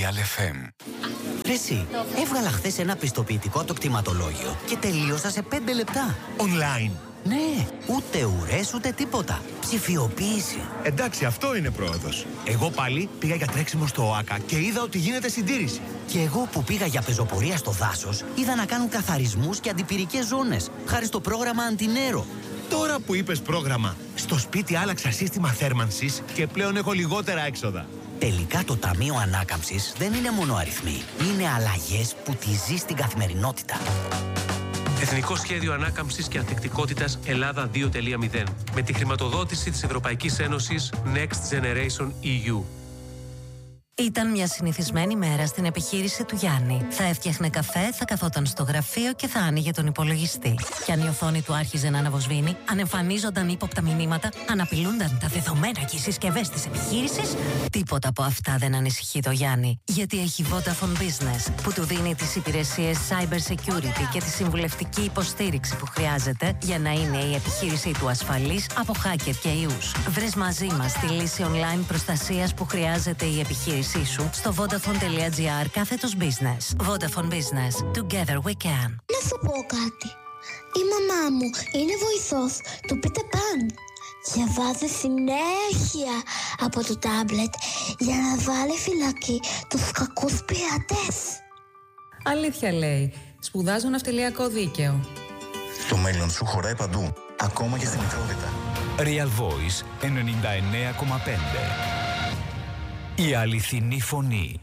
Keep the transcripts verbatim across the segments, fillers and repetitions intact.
Real εφ εμ. Ρε εσύ, έβγαλα χθες ένα πιστοποιητικό το κτηματολόγιο και τελείωσα σε πέντε λεπτά. Online. Ναι, ούτε ουρές ούτε τίποτα. Ψηφιοποίηση. Εντάξει, αυτό είναι πρόοδος. Εγώ πάλι πήγα για τρέξιμο στο ΟΑΚΑ και είδα ότι γίνεται συντήρηση. Και εγώ που πήγα για πεζοπορία στο δάσος, είδα να κάνουν καθαρισμούς και αντιπυρικές ζώνες, χάρη στο πρόγραμμα Αντινέρο. Τώρα που είπες πρόγραμμα, στο σπίτι άλλαξα σύστημα θέρμανσης και πλέον έχω λιγότερα έξοδα. Τελικά το Ταμείο Ανάκαμψης δεν είναι μόνο αριθμοί. Είναι αλλαγές που τη ζεις στην καθημερινότητα. Εθνικό Σχέδιο Ανάκαμψης και Ανθεκτικότητας Ελλάδα δύο τελεία μηδέν. Με τη χρηματοδότηση της Ευρωπαϊκής Ένωσης Next Generation ι γιου. Ήταν μια συνηθισμένη μέρα στην επιχείρηση του Γιάννη. Θα έφτιαχνε καφέ, θα καθόταν στο γραφείο και θα άνοιγε τον υπολογιστή. Κι αν η οθόνη του άρχιζε να αναβοσβήνει, αν εμφανίζονταν ύποπτα μηνύματα, αν απειλούνταν τα δεδομένα και οι συσκευές της επιχείρησης, τίποτα από αυτά δεν ανησυχεί το Γιάννη. Γιατί έχει Vodafone Business, που του δίνει τις υπηρεσίες Cyber Security και τη συμβουλευτική υποστήριξη που χρειάζεται για να είναι η επιχείρησή του ασφαλής από hacker και ιούς. Βρες μαζί μας τη λύση online προστασίας που χρειάζεται η επιχείρηση σου στο vodafone.gr κάθετος business. Vodafone Business. Together we can. Να σου πω κάτι. Η μαμά μου είναι βοηθός του Peter Pan. Διαβάζει συνέχεια από το τάμπλετ για να βάλει φυλακή τους κακούς πειρατές. Αλήθεια λέει. Σπουδάζω ναυτιλιακό δίκαιο. Το μέλλον σου χωράει παντού, ακόμα και στη μικρότητα. Real Voice ενενήντα εννέα κόμμα πέντε. Η αληθινή φωνή.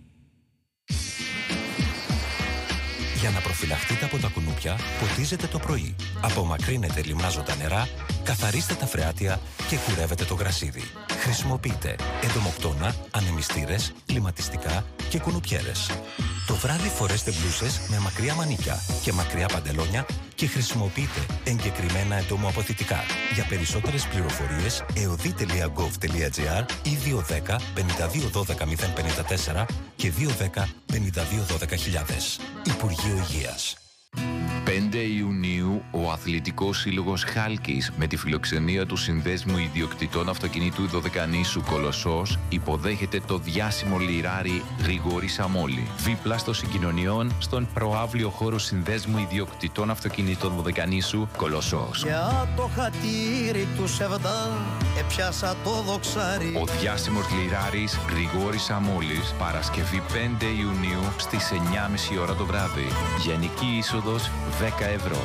Για να προφυλαχτείτε από τα κουνούπια, ποτίζετε το πρωί. Απομακρύνετε λιμνάζοντα νερά, καθαρίστε τα φρεάτια και κουρεύετε το γρασίδι. Χρησιμοποιείτε εντομοκτώνα, ανεμιστήρες, κλιματιστικά και κουνουπιέρες. Το βράδυ φορέστε μπλούσες με μακριά μανίκια και μακριά παντελόνια και χρησιμοποιείτε εγκεκριμένα εντομοαποθητικά. Για περισσότερες πληροφορίες εωδή τελεία γκοβ τελεία τζι αρ ή δύο ένα μηδέν πέντε δύο ένα δύο μηδέν πέντε τέσσερα και δύο ένα μηδέν πέντε δύο ένα μηδέν χιλιάδες. Υπουργείο Υγείας. πέντε Ιουνίου, ο Αθλητικός Σύλλογος Χάλκης με τη φιλοξενία του Συνδέσμου Ιδιοκτητών Αυτοκινήτου Δωδεκανήσου Κολοσσός υποδέχεται το διάσημο λιράρι Γρηγόρη Σαμόλη. Δίπλα στο συγκοινωνιών στον προαύλιο χώρο Συνδέσμου Ιδιοκτητών Αυτοκινήτων Δωδεκανήσου Κολοσσός. Για το χατήρι του Σεβδά έπιασα το δοξάρι. Ο διάσημος λιράρης Γρηγόρη Σαμόλης, Παρασκευή πέντε Ιουνίου στις εννιά και μισή ώρα το βράδυ. Γενική είσοδος δέκα ευρώ.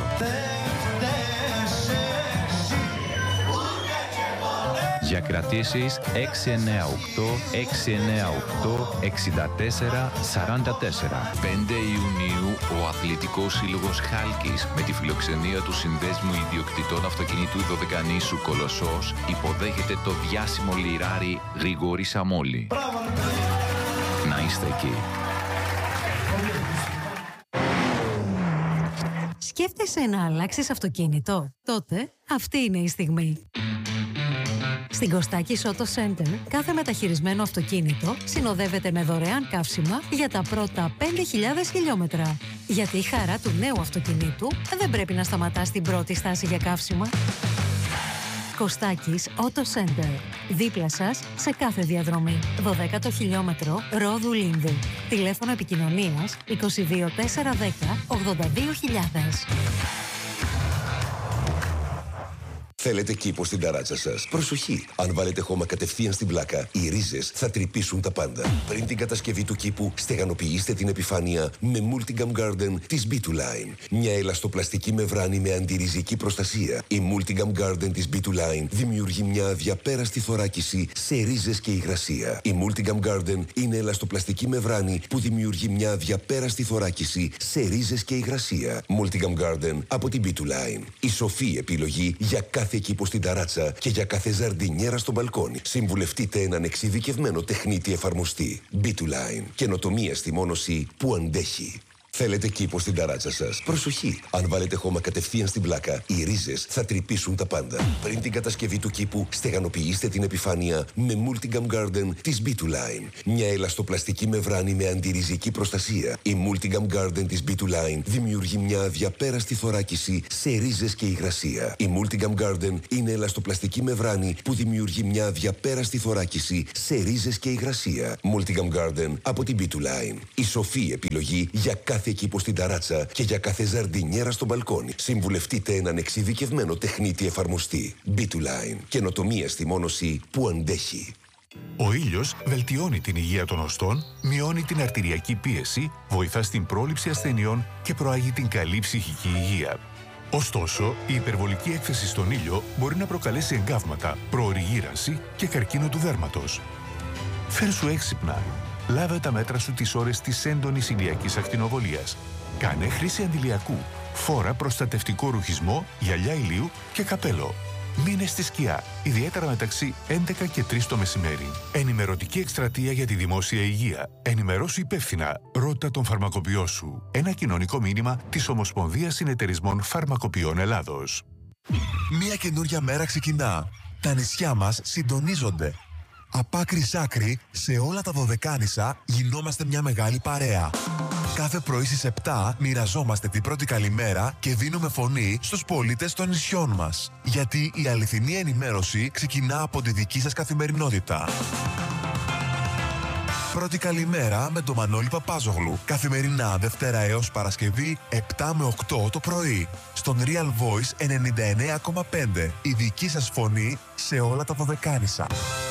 Για κρατήσεις έξι εννιά οκτώ έξι εννιά οκτώ έξι τέσσερα τέσσερα τέσσερα. πέντε Ιουνίου, ο Αθλητικός Σύλλογος Χάλκης με τη φιλοξενία του Συνδέσμου Ιδιοκτητών Αυτοκινήτου Δωδεκανήσου Κολοσσός υποδέχεται το διάσημο λιράρι Γρηγόρη Σαμόλη. Να είστε εκεί. Σκέφτεσαι να αλλάξεις αυτοκίνητο? Τότε αυτή είναι η στιγμή. Στην Κωστάκης Auto Center, κάθε μεταχειρισμένο αυτοκίνητο συνοδεύεται με δωρεάν καύσιμα για τα πρώτα πέντε χιλιάδες χιλιόμετρα. Γιατί η χαρά του νέου αυτοκινήτου δεν πρέπει να σταματά στην πρώτη στάση για καύσιμα. Κωστάκης Auto Center. Δίπλα σας σε κάθε διαδρομή. δωδέκατο χιλιόμετρο Ρόδου Λίνδου. Τηλέφωνο επικοινωνίας είκοσι δύο τέσσερα δέκα ογδόντα δύο χιλιάδες. Θέλετε κήπο στην ταράτσα σας? Προσοχή! Αν βάλετε χώμα κατευθείαν στην πλάκα, οι ρίζες θα τρυπήσουν τα πάντα. Πριν την κατασκευή του κήπου, στεγανοποιήστε την επιφάνεια με Multigam Garden της μπι του Line. Μια ελαστοπλαστική μεμβράνη με αντιριζική προστασία. Η Multigam Garden της μπι του Line δημιουργεί μια αδιαπέραστη θωράκιση σε ρίζες και υγρασία. Η Multigam Garden είναι ελαστοπλαστική μεμβράνη που δημιουργεί μια αδιαπέραστη θωράκιση σε ρίζες και υγρασία. Multigam Garden από την μπι του Line. Η σοφή επιλογή για κάθε κήπο στην ταράτσα και για κάθε ζαρντινιέρα στο μπαλκόνι. Συμβουλευτείτε έναν εξειδικευμένο τεχνίτη εφαρμοστή. μπι του Line. Καινοτομία στη μόνωση που αντέχει. Θέλετε κήπο στην ταράτσα σας? Προσοχή! Αν βάλετε χώμα κατευθείαν στην πλάκα, οι ρίζες θα τρυπήσουν τα πάντα. Πριν την κατασκευή του κήπου, στεγανοποιήστε την επιφάνεια με Multigam Garden της μπι δύο Line. Μια ελαστοπλαστική μεμβράνη με αντιριζική προστασία. Η Multigam Garden της μπι δύο Line δημιουργεί μια αδιαπέραστη θωράκιση σε ρίζες και υγρασία. Η Multigam Garden είναι ελαστοπλαστική μεμβράνη που δημιουργεί μια αδιαπέραστη θωράκιση σε ρίζες και υγρασία. Multigam Garden από την μπι δύο Line. Η σοφή επιλογή για κάθε κήπο στην ταράτσα και για κάθε ζαρντινιέρα στο μπαλκόνι. Συμβουλευτείτε έναν εξειδικευμένο τεχνίτη εφαρμοστή. μπι δύο Line. Καινοτομία στη μόνωση που αντέχει. Ο ήλιος βελτιώνει την υγεία των οστών, μειώνει την αρτηριακή πίεση, βοηθά στην πρόληψη ασθενειών και προάγει την καλή ψυχική υγεία. Ωστόσο, η υπερβολική έκθεση στον ήλιο μπορεί να προκαλέσει εγκάβματα, προωρή γύρανση και καρκίνο του δέρματος. Φέρσου έξυπνα. Λάβε τα μέτρα σου τις ώρες της έντονης ηλιακής ακτινοβολίας. Κάνε χρήση αντιλιακού. Φόρα προστατευτικό ρουχισμό, γυαλιά ηλίου και καπέλο. Μείνε στη σκιά, ιδιαίτερα μεταξύ έντεκα και τρεις το μεσημέρι. Ενημερωτική εκστρατεία για τη δημόσια υγεία. Ενημερώσου υπεύθυνα. Ρώτα τον φαρμακοποιό σου. Ένα κοινωνικό μήνυμα της Ομοσπονδίας Συνεταιρισμών Φαρμακοποιών Ελλάδος. Μια καινούρια μέρα ξεκινά. Τα νησιά μας συντονίζονται. Απ' άκρη σ' άκρη, σε όλα τα Δωδεκάνησα γινόμαστε μια μεγάλη παρέα. Κάθε πρωί στις επτά μοιραζόμαστε την πρώτη καλημέρα και δίνουμε φωνή στους πολίτες των νησιών μας. Γιατί η αληθινή ενημέρωση ξεκινά από τη δική σας καθημερινότητα. Πρώτη καλημέρα με τον Μανώλη Παπάζογλου. Καθημερινά Δευτέρα έως Παρασκευή επτά με οκτώ το πρωί. Στον Real Voice ενενήντα εννέα κόμμα πέντε. Η δική σας φωνή σε όλα τα Δωδεκάνησα.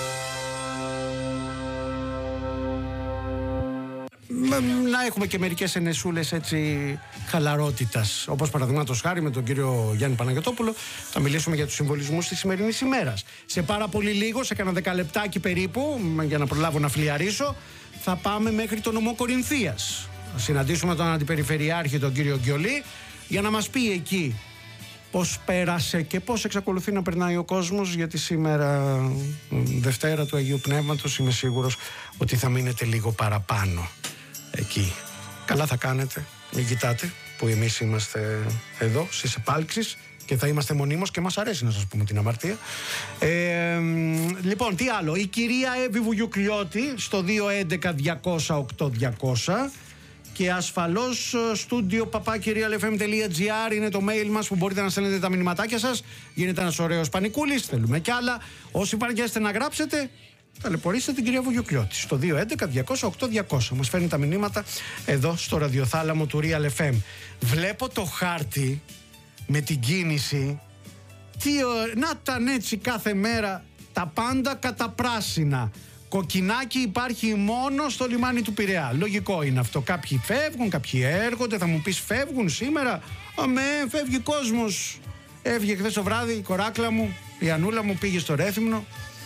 Να έχουμε και μερικές ενεσούλες έτσι χαλαρότητας. Όπως παραδείγματος χάρη με τον κύριο Γιάννη Παναγιωτόπουλο, θα μιλήσουμε για τους συμβολισμούς της σημερινής ημέρας. Σε πάρα πολύ λίγο, σε κάνα δεκαλεπτάκι περίπου, για να προλάβω να φλιαρίσω, θα πάμε μέχρι το νομό Κορινθίας. Θα συναντήσουμε τον Αντιπεριφερειάρχη, τον κύριο Γκιολή, για να μας πει εκεί πώς πέρασε και πώς εξακολουθεί να περνάει ο κόσμος, γιατί σήμερα, Δευτέρα του Αγίου Πνεύματος, είμαι σίγουρος ότι θα μείνετε λίγο παραπάνω εκεί. Καλά θα κάνετε, μην κοιτάτε που εμείς είμαστε εδώ στις επάλξεις και θα είμαστε μονίμως και μας αρέσει να σας πούμε την αμαρτία. Ε, λοιπόν, τι άλλο, η κυρία Εύη Βουγιουκλιώτη στο δύο έντεκα διακόσια οκτώ διακόσια και ασφαλώς στούντιο παπάκι real f m τελεία g r είναι το mail μας που μπορείτε να στέλνετε τα μηνυματάκια σας. Γίνεται ένας ωραίος πανικούλης, θέλουμε κι άλλα. Όσοι βαριέστε να γράψετε, ταλαιπωρήστε την κυρία Βουγιουκλιώτη στο δύο έντεκα διακόσια οκτώ διακόσια. Μας φέρνει τα μηνύματα εδώ στο ραδιοθάλαμο του Real εφ εμ. Βλέπω το χάρτη με την κίνηση. Τι, να ήταν έτσι κάθε μέρα, τα πάντα κατά πράσινα. Κοκκινάκι υπάρχει μόνο στο λιμάνι του Πειραιά. Λογικό είναι αυτό. Κάποιοι φεύγουν, κάποιοι έρχονται. Θα μου πεις φεύγουν σήμερα? Αμέ, φεύγει κόσμος. Έφυγε χθες το βράδυ η κοράκλα μου, η Ανούλα μου πήγε στο Ρέθυμνο,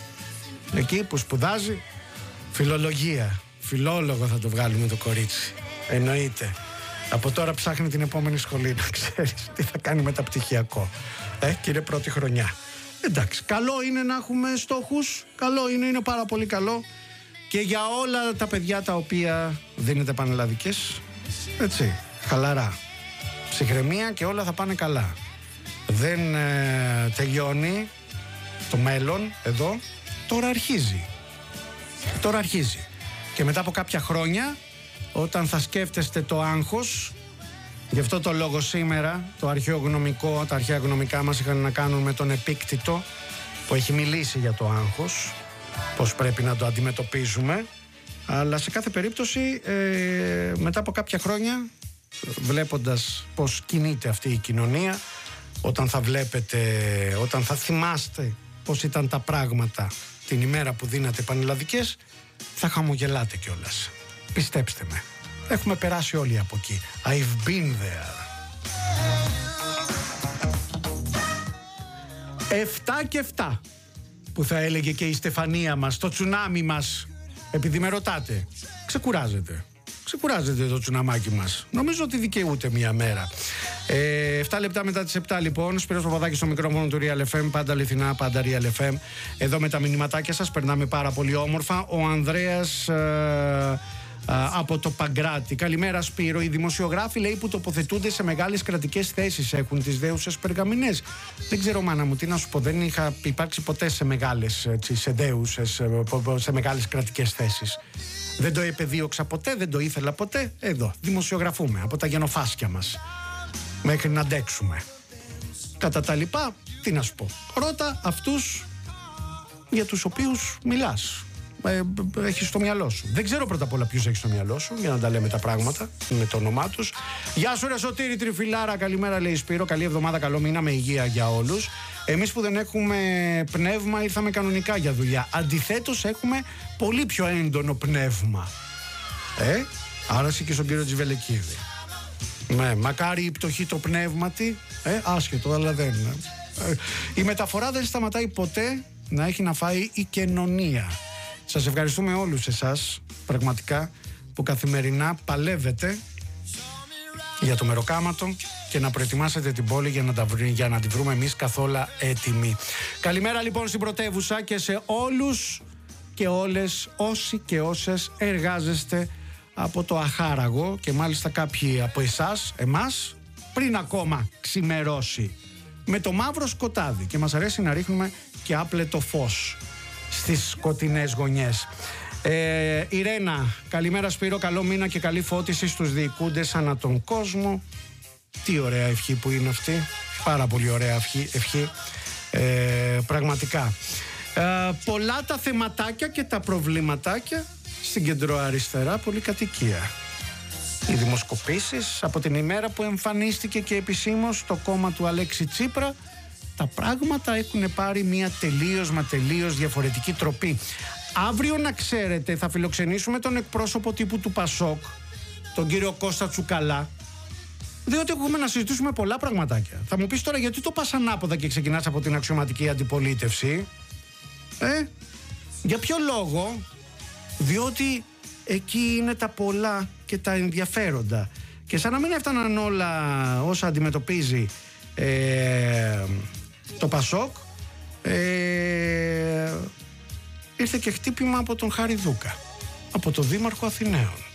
εκεί που σπουδάζει φιλολογία. Φιλόλογο θα το βγάλουμε το κορίτσι. Εννοείται. Από τώρα ψάχνει την επόμενη σχολή, να ξέρεις τι θα κάνει μεταπτυχιακό. Ε, και είναι πρώτη χρονιά. Εντάξει, καλό είναι να έχουμε στόχους, καλό είναι, είναι πάρα πολύ καλό και για όλα τα παιδιά τα οποία δίνετε πανελλαδικές, έτσι, χαλαρά, ψυχραιμία και όλα θα πάνε καλά. Δεν ε, τελειώνει το μέλλον εδώ, τώρα αρχίζει. Τώρα αρχίζει. Και μετά από κάποια χρόνια, όταν θα σκέφτεστε το άγχος, γι' αυτό το λόγο σήμερα το αρχαιογνωμικό, τα αρχαία γνωμικά μας είχαν να κάνουν με τον Επίκτητο που έχει μιλήσει για το άγχος, πώς πρέπει να το αντιμετωπίζουμε, αλλά σε κάθε περίπτωση ε, μετά από κάποια χρόνια, βλέποντας πώς κινείται αυτή η κοινωνία, όταν θα βλέπετε, όταν θα θυμάστε πώς ήταν τα πράγματα την ημέρα που δίνατε πανελλαδικές, θα χαμογελάτε κιόλας. Πιστέψτε με. Έχουμε περάσει όλοι από εκεί. I've been there. Εφτά και εφτά που θα έλεγε και η Στεφανία μας, το τσουνάμι μας, επειδή με ρωτάτε. Ξεκουράζεται. Ξεκουράζεται το τσουναμάκι μας. Νομίζω ότι δικαιούται μια μέρα. Ε, εφτά λεπτά μετά τις επτά λοιπόν, Σπύρος Παπαδάκης στο μικρόφωνο του Real εφ εμ, πάντα αληθινά, πάντα Real εφ εμ. Εδώ με τα μηνυματάκια σας περνάμε πάρα πολύ όμορφα. Ο Ανδρέας... Ε, α, από το Παγκράτη. Καλημέρα Σπύρο. Οι δημοσιογράφοι, λέει, που τοποθετούνται σε μεγάλες κρατικές θέσεις έχουν τις δέουσες περγαμηνές. Δεν ξέρω, μάνα μου, τι να σου πω. Δεν είχα υπάρξει ποτέ σε μεγάλες, έτσι, σε δέουσες, σε μεγάλες κρατικές θέσεις. Δεν το επεδίωξα ποτέ, δεν το ήθελα ποτέ. Εδώ, δημοσιογραφούμε από τα γενοφάσκια μας μέχρι να αντέξουμε. Κατά τα λοιπά, τι να σου πω. Ρώτα αυτούς για τους οποίους μιλάς. Ε, έχεις στο μυαλό σου. Δεν ξέρω πρώτα απ' όλα ποιους έχεις στο μυαλό σου, για να τα λέμε τα πράγματα με το όνομά τους. Γεια σου ρε Σωτήρη Τριφυλάρα, καλημέρα λέει Σπύρο, καλή εβδομάδα, καλό μήνα με υγεία για όλους. Εμείς που δεν έχουμε πνεύμα ήρθαμε κανονικά για δουλειά. Αντιθέτως έχουμε πολύ πιο έντονο πνεύμα. Ε, άρασε και στον κύριο Τζιβελεκίδη. Ναι, μακάρι η πτωχή το πνεύματι, ε, άσχετο, αλλά δεν είναι. Ε, η μεταφορά δεν σταματάει ποτέ να έχει να φάει η κοινωνία. Σας ευχαριστούμε όλους εσάς, πραγματικά, που καθημερινά παλεύετε για το μεροκάματο και να προετοιμάσετε την πόλη για να, τα βρει, για να τη βρούμε εμείς καθόλου έτοιμοι. Καλημέρα λοιπόν στην πρωτεύουσα και σε όλους και όλες όσοι και όσες εργάζεστε από το αχάραγο και μάλιστα κάποιοι από εσάς, εμάς, πριν ακόμα ξημερώσει με το μαύρο σκοτάδι και μας αρέσει να ρίχνουμε και άπλετο φως στις σκοτεινές γωνιές. Ε, Ιρένα, καλημέρα Σπύρο, καλό μήνα και καλή φώτιση στους διοικούντες ανά τον κόσμο. Τι ωραία ευχή που είναι αυτή, πάρα πολύ ωραία ευχή, ευχή. Ε, πραγματικά. Ε, πολλά τα θεματάκια και τα προβληματάκια στην κεντροαριστερά πολυκατοικία. Οι δημοσκοπήσεις από την ημέρα που εμφανίστηκε και επισήμως το κόμμα του Αλέξη Τσίπρα, τα πράγματα έχουν πάρει μια τελείως μα τελείως διαφορετική τροπή. Αύριο, να ξέρετε, θα φιλοξενήσουμε τον εκπρόσωπο τύπου του Πασόκ, τον κύριο Κώστα Τσουκαλά, διότι έχουμε να συζητήσουμε πολλά πραγματάκια. Θα μου πεις τώρα γιατί το πας ανάποδα και ξεκινάς από την αξιωματική αντιπολίτευση. Ε, για ποιο λόγο? Διότι εκεί είναι τα πολλά και τα ενδιαφέροντα. Και σαν να μην έφταναν όλα όσα αντιμετωπίζει ε, το Πασόκ, ε, ήρθε και χτύπημα από τον Χάρη Δούκα, από τον Δήμαρχο Αθηναίων.